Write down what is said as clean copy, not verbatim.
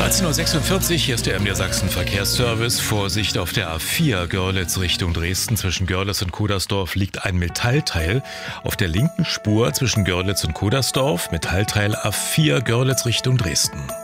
13:46 Uhr, hier ist der MDR Sachsen Verkehrsservice. Vorsicht auf der A4 Görlitz Richtung Dresden. Zwischen Görlitz und Kudersdorf liegt ein Metallteil. Auf der linken Spur zwischen Görlitz und Kudersdorf, Metallteil A4 Görlitz Richtung Dresden.